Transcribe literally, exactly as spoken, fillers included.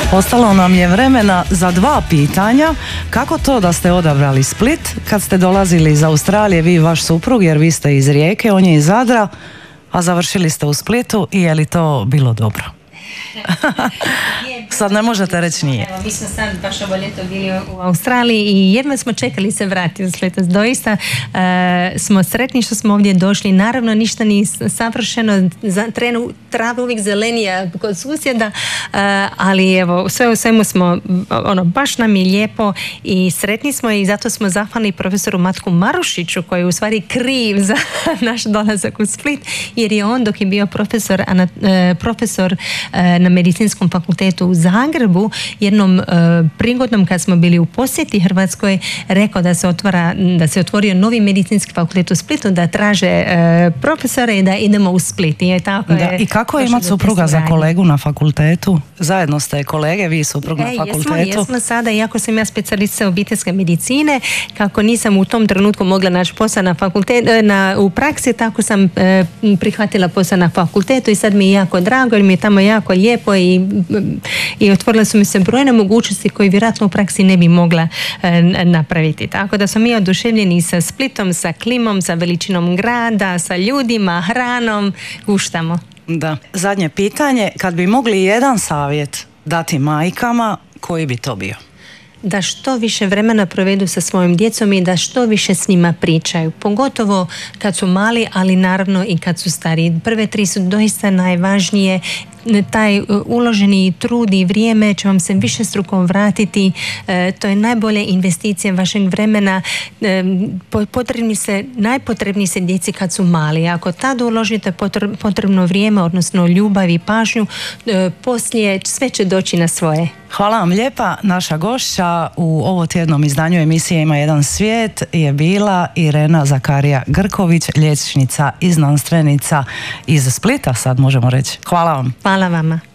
Ostalo nam je vremena za dva pitanja. Kako to da ste odabrali Split kad ste dolazili iz Australije, vi i vaš suprug, jer vi ste iz Rijeke, on je iz Zadra, a završili ste u Splitu, i je li to bilo dobro? Sad ne možete reći nije. Evo, mi smo sad baš ovo ljeto bili u Australiji i jedva smo čekali se vratiti u Split. Doista uh, smo sretni što smo ovdje došli. Naravno, ništa nije savršeno. Za, trenu, trava uvijek zelenija kod susjeda, uh, ali evo, sve u svemu smo, ono, baš nam je lijepo i sretni smo, i zato smo zahvalni profesoru Matku Marušiću, koji je u stvari kriv za naš dolazak u Split, jer je on, dok je bio profesor, ana, uh, profesor uh, na Medicinskom fakultetu u Zagrebu, jednom uh, prigodom kad smo bili u posjeti Hrvatskoj, rekao da se otvara, da se otvorio novi medicinski fakultet u Splitu, da traže uh, profesore i da idemo u Split. I, tako da, je, i kako je imati supruga za kolegu na fakultetu? Zajedno ste kolege, vi i suprug e, na fakultetu? Jesmo, jesmo sada, iako sam ja specijalista obiteljske medicine, kako nisam u tom trenutku mogla naći posao na fakultetu, na, u praksi, tako sam uh, prihvatila posao na fakultetu i sad mi je jako drago, jer mi je tamo jako lijepo i, i otvorile su mi se brojne mogućnosti koje vjerojatno u praksi ne bi mogla e, napraviti. Tako da smo mi oduševljeni sa Splitom, sa klimom, sa veličinom grada, sa ljudima, hranom, guštamo. Da. Zadnje pitanje, kad bi mogli jedan savjet dati majkama, koji bi to bio? Da što više vremena provedu sa svojim djecom i da što više s njima pričaju. Pogotovo kad su mali, ali naravno i kad su stariji. Prve tri su doista najvažnije. Taj uloženi trud i vrijeme će vam se višestruko vratiti. E, to je najbolja investicija vašeg vremena. E, potrebni se, najpotrebniji se djeci kad su mali. Ako tad uložite potrebno vrijeme, odnosno ljubav i pažnju, e, poslije sve će doći na svoje. Hvala vam lijepa. Naša gošća u ovo tjednom izdanju emisije Ima jedan svijet je bila Irena Zakarija Grković, liječnica i znanstvenica iz Splita, sad možemo reći. Hvala vam. Hvala vama.